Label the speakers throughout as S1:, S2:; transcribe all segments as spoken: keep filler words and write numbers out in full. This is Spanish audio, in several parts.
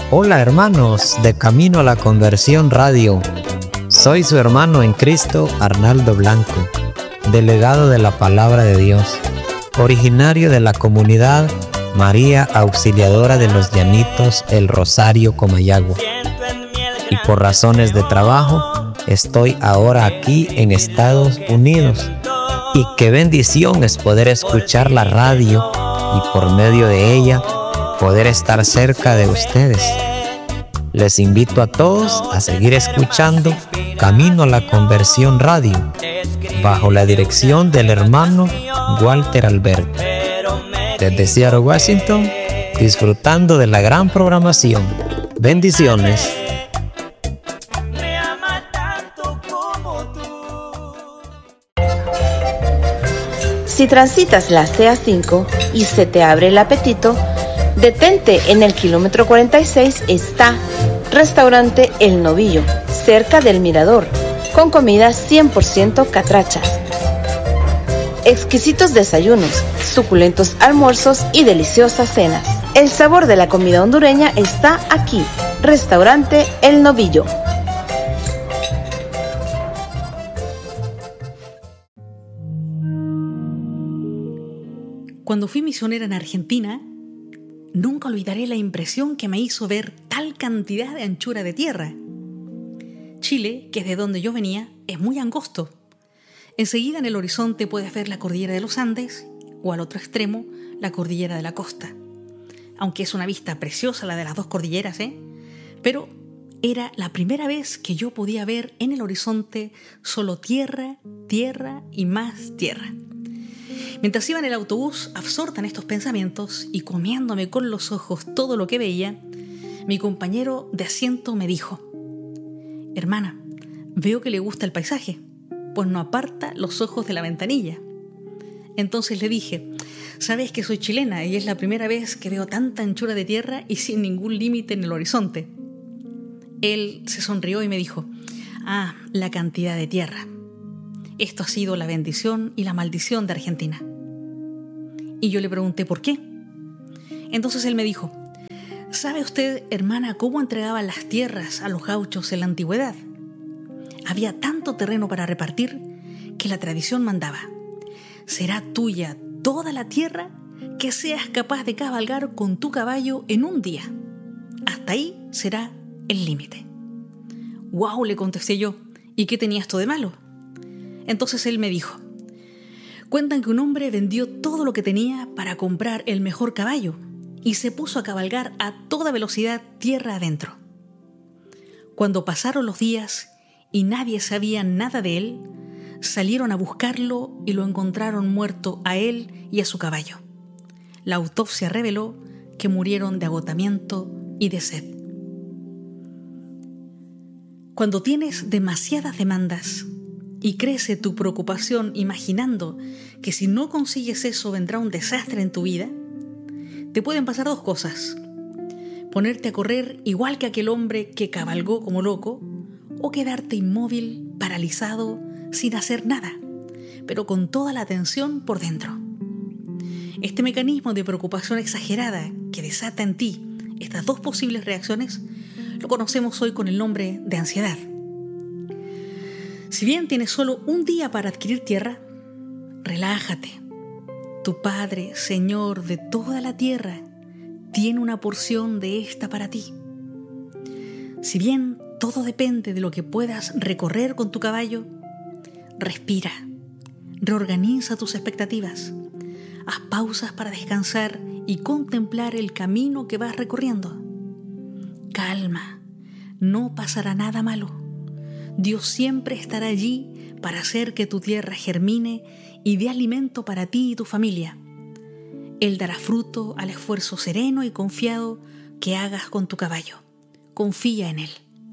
S1: Hola hermanos de Camino a la Conversión Radio. Soy su hermano en Cristo, Arnaldo Blanco, delegado de la Palabra de Dios, originario de la comunidad María Auxiliadora de los Llanitos, El Rosario, Comayagua. Y por razones de trabajo, estoy ahora aquí en Estados Unidos. Y qué bendición es poder escuchar la radio y por medio de ella poder estar cerca de ustedes. Les invito a todos a seguir escuchando Camino a la Conversión Radio, bajo la dirección del hermano Walter Alberto. Desde Seattle, Washington, disfrutando de la gran programación. Bendiciones.
S2: Si transitas la C A cinco y se te abre el apetito, detente en el kilómetro cuarenta y seis. Está Restaurante El Novillo, cerca del Mirador, con comidas cien por ciento catrachas. Exquisitos desayunos, suculentos almuerzos y deliciosas cenas. El sabor de la comida hondureña está aquí. Restaurante El Novillo.
S3: Cuando fui misionera en Argentina, nunca olvidaré la impresión que me hizo ver tal cantidad de anchura de tierra. Chile, que es de donde yo venía, es muy angosto. Enseguida en el horizonte puedes ver la cordillera de los Andes o al otro extremo la cordillera de la costa. Aunque es una vista preciosa la de las dos cordilleras, ¿eh? Pero era la primera vez que yo podía ver en el horizonte solo tierra, tierra y más tierra. Mientras iba en el autobús, absorta en estos pensamientos y comiéndome con los ojos todo lo que veía, mi compañero de asiento me dijo: hermana, veo que le gusta el paisaje, pues no aparta los ojos de la ventanilla. Entonces le dije: sabes que soy chilena y es la primera vez que veo tanta anchura de tierra y sin ningún límite en el horizonte. Él se sonrió y me dijo: ah, la cantidad de tierra. Esto ha sido la bendición y la maldición de Argentina. Y yo le pregunté por qué. Entonces él me dijo: ¿sabe usted, hermana, cómo entregaban las tierras a los gauchos en la antigüedad? Había tanto terreno para repartir que la tradición mandaba: será tuya toda la tierra que seas capaz de cabalgar con tu caballo en un día. Hasta ahí será el límite. ¡Wow!, le contesté yo. ¿Y qué tenía esto de malo? Entonces él me dijo: cuentan que un hombre vendió todo lo que tenía para comprar el mejor caballo y se puso a cabalgar a toda velocidad tierra adentro. Cuando pasaron los días y nadie sabía nada de él, salieron a buscarlo y lo encontraron muerto a él y a su caballo. La autopsia reveló que murieron de agotamiento y de sed. Cuando tienes demasiadas demandas y crece tu preocupación imaginando que si no consigues eso vendrá un desastre en tu vida, te pueden pasar dos cosas: ponerte a correr igual que aquel hombre que cabalgó como loco, o quedarte inmóvil, paralizado, sin hacer nada, pero con toda la tensión por dentro. Este mecanismo de preocupación exagerada que desata en ti estas dos posibles reacciones lo conocemos hoy con el nombre de ansiedad. Si bien tienes solo un día para adquirir tierra, relájate. Tu Padre, Señor de toda la tierra, tiene una porción de esta para ti. Si bien todo depende de lo que puedas recorrer con tu caballo, respira, reorganiza tus expectativas, haz pausas para descansar y contemplar el camino que vas recorriendo. Calma, no pasará nada malo. Dios siempre estará allí para hacer que tu tierra germine y dé alimento para ti y tu familia. Él dará fruto al esfuerzo sereno y confiado que hagas con tu caballo. Confía en Él.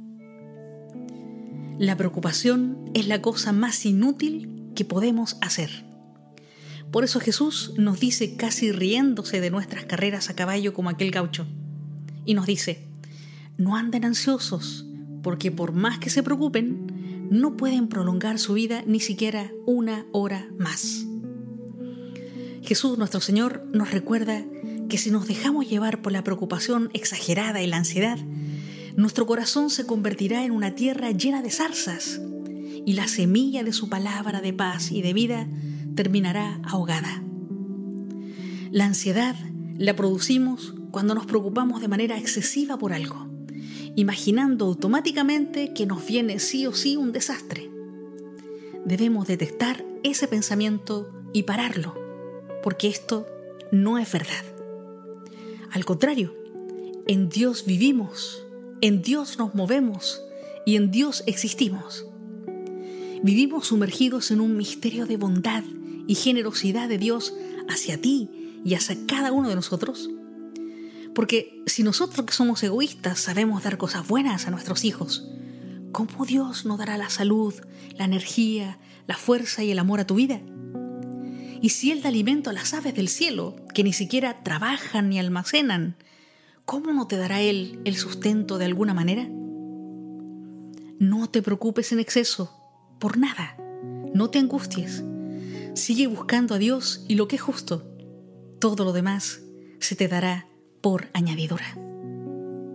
S3: La preocupación es la cosa más inútil que podemos hacer. Por eso Jesús nos dice, casi riéndose de nuestras carreras a caballo como aquel gaucho, y nos dice: no anden ansiosos, porque por más que se preocupen, no pueden prolongar su vida ni siquiera una hora más. Jesús, nuestro Señor, nos recuerda que si nos dejamos llevar por la preocupación exagerada y la ansiedad, nuestro corazón se convertirá en una tierra llena de zarzas y la semilla de su palabra de paz y de vida terminará ahogada. La ansiedad la producimos cuando nos preocupamos de manera excesiva por algo, imaginando automáticamente que nos viene sí o sí un desastre. Debemos detectar ese pensamiento y pararlo, porque esto no es verdad. Al contrario, en Dios vivimos, en Dios nos movemos y en Dios existimos. Vivimos sumergidos en un misterio de bondad y generosidad de Dios hacia ti y hacia cada uno de nosotros. Porque si nosotros que somos egoístas sabemos dar cosas buenas a nuestros hijos, ¿cómo Dios nos dará la salud, la energía, la fuerza y el amor a tu vida? Y si Él da alimento a las aves del cielo, que ni siquiera trabajan ni almacenan, ¿cómo no te dará Él el sustento de alguna manera? No te preocupes en exceso, por nada. No te angusties. Sigue buscando a Dios y lo que es justo. Todo lo demás se te dará por añadidura.